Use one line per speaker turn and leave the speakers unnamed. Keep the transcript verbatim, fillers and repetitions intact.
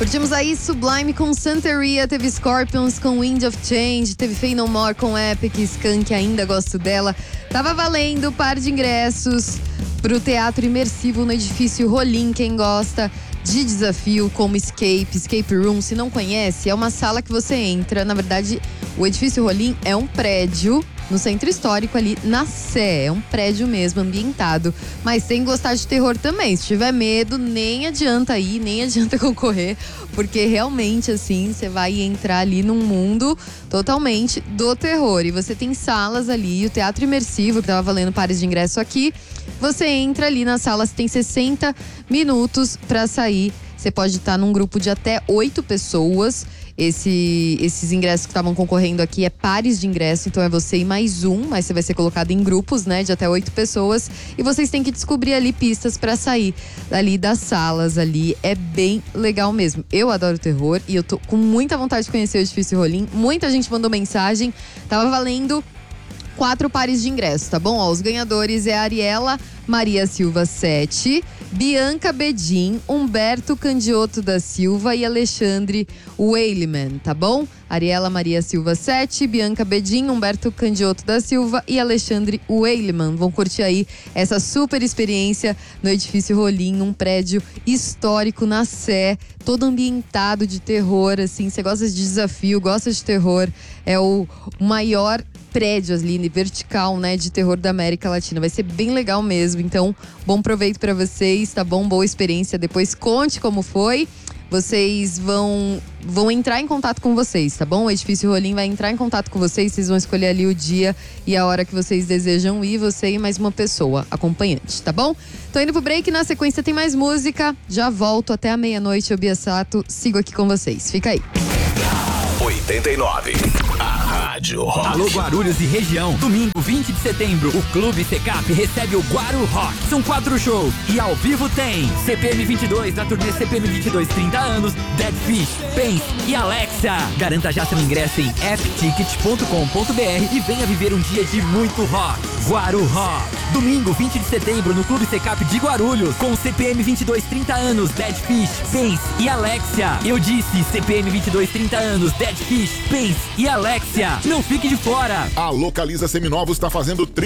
Curtimos aí Sublime com Santeria, teve Scorpions com Wind of Change, teve Faith No More com Epic, Skank, ainda gosto dela. Tava valendo par de ingressos pro teatro imersivo no edifício Rolim, quem gosta de desafio como Escape, Escape Room, se não conhece, é uma sala que você entra, na verdade, o edifício Rolim é um prédio no centro histórico ali na Sé, é um prédio mesmo, ambientado, mas sem gostar de terror também, se tiver medo, nem adianta ir, nem adianta concorrer, porque realmente, assim, você vai entrar ali num mundo totalmente do terror, e você tem salas ali, o teatro imersivo, que tava valendo pares de ingresso aqui, você entra ali na sala, você tem sessenta minutos pra sair, você pode estar num grupo de até oito pessoas. Esse, esses ingressos que estavam concorrendo aqui é pares de ingresso, então é você e mais um, mas você vai ser colocado em grupos, né, de até oito pessoas, e vocês têm que descobrir ali pistas pra sair ali das salas ali, é bem legal mesmo. Eu adoro terror e eu tô com muita vontade de conhecer o edifício Rolim, muita gente mandou mensagem, tava valendo quatro pares de ingressos, tá bom? Ó, os ganhadores é a Ariela Maria Silva sete, Bianca Bedin, Humberto Candioto da Silva e Alexandre Weileman, tá bom? Ariela Maria Silva sete, Bianca Bedin, Humberto Candioto da Silva e Alexandre Weileman. Vão curtir aí essa super experiência no edifício Rolim, um prédio histórico na Sé, todo ambientado de terror, assim, você gosta de desafio, gosta de terror, é o maior prédio ali, vertical, né, de terror da América Latina. Vai ser bem legal mesmo, então bom proveito pra vocês, tá bom? Boa experiência, depois conte como foi. Vocês vão, vão entrar em contato com vocês, tá bom? O edifício Rolim vai entrar em contato com vocês, vocês vão escolher ali o dia e a hora que vocês desejam ir, você e mais uma pessoa acompanhante, tá bom? Tô indo pro break, na sequência tem mais música, já volto até a meia-noite, eu, Bia Sato, sigo aqui com vocês, fica aí.
oitenta e nove, a Rádio Rock.
Alô Guarulhos e região, domingo vinte de setembro, o Clube Secap recebe o Guaru Rock. São quatro shows e ao vivo tem C P M vinte e dois, na turnê C P M vinte e dois trinta anos, Dead Fish, Pense e Alexia. Garanta já seu ingresso em app ticket ponto com ponto b r e venha viver um dia de muito rock. Guaru Rock. Domingo vinte de setembro no Clube Secap de Guarulhos, com C P M vinte e dois trinta anos, Dead Fish, Pense e Alexia. Eu disse C P M vinte e dois trinta anos, Dead Fish, Pense e Alexia. Não fique de fora.
A Localiza Seminovos está fazendo